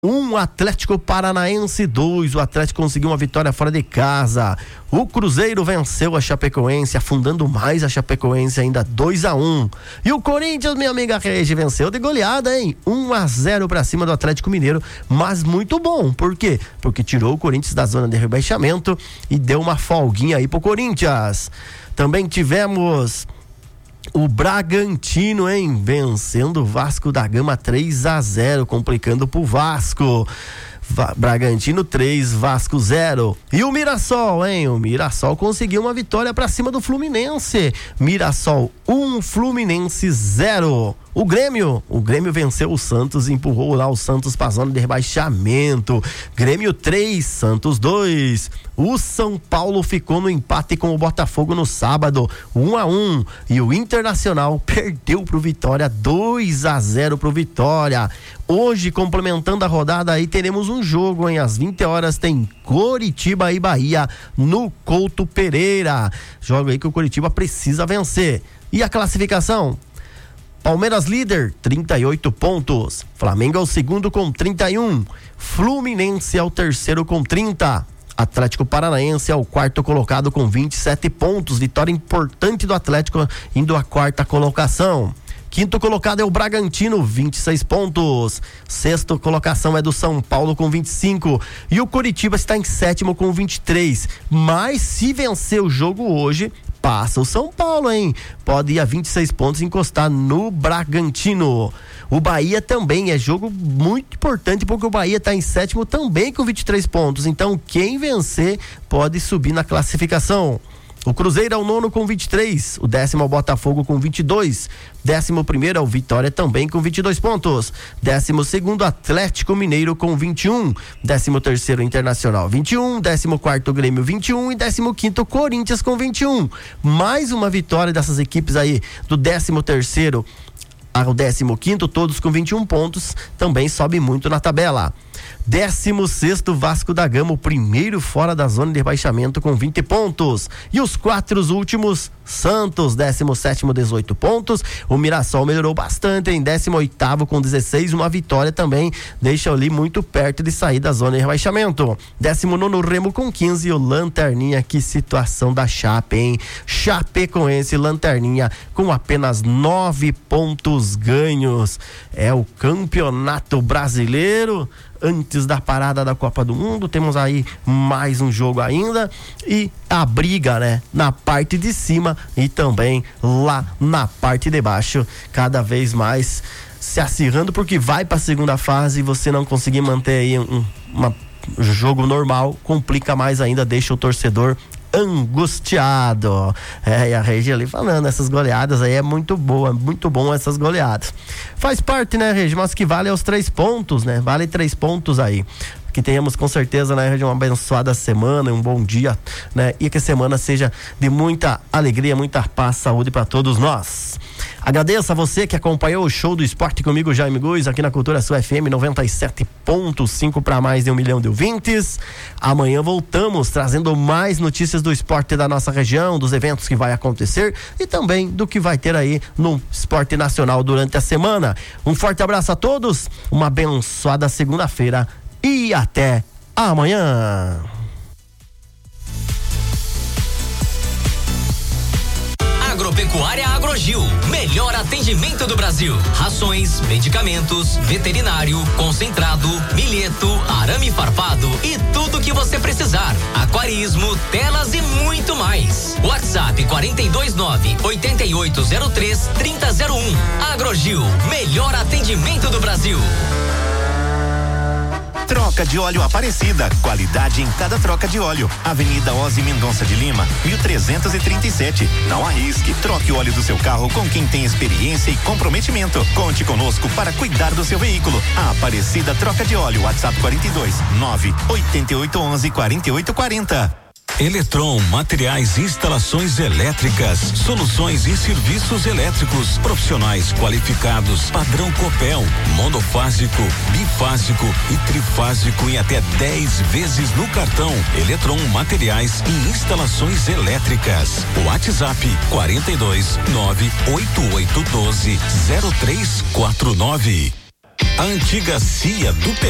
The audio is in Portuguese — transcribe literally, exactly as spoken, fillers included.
Um, Atlético Paranaense dois. O Atlético conseguiu uma vitória fora de casa. O Cruzeiro venceu a Chapecoense, afundando mais a Chapecoense ainda dois a um. E o Corinthians, minha amiga Regi, venceu de goleada, hein? um a zero pra cima do Atlético Mineiro, mas muito bom. Por quê? Porque tirou o Corinthians da zona de rebaixamento e deu uma folguinha aí pro Corinthians. Também tivemos o Bragantino, hein? Vencendo o Vasco da Gama três a zero, complicando pro Vasco. Va- Bragantino três, Vasco zero. E o Mirassol, hein? O Mirassol conseguiu uma vitória pra cima do Fluminense. Mirassol um, Fluminense zero. O Grêmio, o Grêmio venceu o Santos e empurrou lá o Santos pra zona de rebaixamento. Grêmio três, Santos dois. O São Paulo ficou no empate com o Botafogo no sábado, um a um. E o Internacional perdeu pro Vitória, dois a zero pro Vitória. Hoje, complementando a rodada aí, teremos um jogo, hein? Às vinte horas tem Coritiba e Bahia no Couto Pereira. Jogo aí que o Coritiba precisa vencer. E a classificação? Palmeiras líder, trinta e oito pontos. Flamengo é o segundo com trinta e um. Fluminense é o terceiro com trinta. Atlético Paranaense é o quarto colocado com vinte e sete pontos. Vitória importante do Atlético indo à quarta colocação. Quinto colocado é o Bragantino, vinte e seis pontos. Sexta colocação é do São Paulo com vinte e cinco. E o Coritiba está em sétimo com vinte e três. Mas se vencer o jogo hoje, passa o São Paulo, hein? Pode ir a vinte e seis pontos e encostar no Bragantino. O Bahia também é jogo muito importante, porque o Bahia está em sétimo também com vinte e três pontos. Então, quem vencer pode subir na classificação. O Cruzeiro é o nono com vinte e três, o décimo é o Botafogo com vinte e dois, décimo primeiro é o Vitória também com vinte e dois pontos, décimo segundo Atlético Mineiro com vinte e um, décimo terceiro Internacional vinte e um, décimo quarto Grêmio vinte e um e décimo quinto Corinthians com vinte e um. Mais uma vitória dessas equipes aí, do décimo terceiro ao décimo quinto, todos com vinte e um pontos, também sobe muito na tabela. Décimo sexto Vasco da Gama, o primeiro fora da zona de rebaixamento com vinte pontos. E os quatro últimos, Santos, décimo sétimo, dezoito pontos. O Mirassol melhorou bastante em décimo oitavo com dezesseis, uma vitória também deixa ali muito perto de sair da zona de rebaixamento. Décimo nono Remo com quinze e o Lanterninha, que situação da Chape, hein? Chapecoense, Lanterninha com apenas nove pontos ganhos. É o Campeonato Brasileiro. Antes da parada da Copa do Mundo, temos aí mais um jogo ainda e a briga, né, na parte de cima e também lá na parte de baixo, cada vez mais se acirrando, porque vai para a segunda fase e você não conseguir manter aí um uma, jogo normal, complica mais ainda, deixa o torcedor angustiado. É, e a Regi ali falando, essas goleadas aí é muito boa, muito bom essas goleadas. Faz parte, né, Regi? Mas que vale é os três pontos, né? Vale três pontos aí. Que tenhamos com certeza, né, Regi, uma abençoada semana, um bom dia, né? E que a semana seja de muita alegria, muita paz, saúde para todos nós. Agradeço a você que acompanhou o show do esporte comigo, Jaime Guiz, aqui na Cultura Sul F M noventa e sete ponto cinco para mais de um milhão de ouvintes. Amanhã voltamos trazendo mais notícias do esporte da nossa região, dos eventos que vai acontecer e também do que vai ter aí no esporte nacional durante a semana. Um forte abraço a todos, uma abençoada segunda-feira e até amanhã. Agropecuária Agrogil, melhor atendimento do Brasil. Rações, medicamentos, veterinário, concentrado, milheto, arame farpado e tudo que você precisar. Aquarismo, telas e muito mais. WhatsApp quatro dois nove, oito oito zero três, três zero zero um. Agrogil, melhor atendimento do Brasil. Troca de óleo Aparecida, qualidade em cada troca de óleo. Avenida Ozzy Mendonça de Lima, mil trezentos e trinta e sete. Não arrisque, troque o óleo do seu carro com quem tem experiência e comprometimento. Conte conosco para cuidar do seu veículo. A Aparecida Troca de Óleo, WhatsApp quarenta e dois, nove oito oito um um, quatro oito quatro zero. Eletron, materiais e instalações elétricas, soluções e serviços elétricos, profissionais qualificados, padrão Copel, monofásico, bifásico e trifásico em até dez vezes no cartão. Eletron, materiais e instalações elétricas. WhatsApp quarenta e dois, nove oito oito um dois, zero três quatro nove. A antiga C I A do P